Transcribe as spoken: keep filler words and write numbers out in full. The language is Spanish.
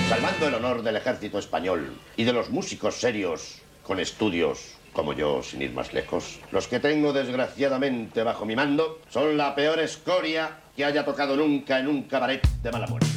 Salvando el honor del ejército español y de los músicos serios con estudios como yo, sin ir más lejos, los que tengo desgraciadamente bajo mi mando son la peor escoria que haya tocado nunca en un cabaret de mala muerte.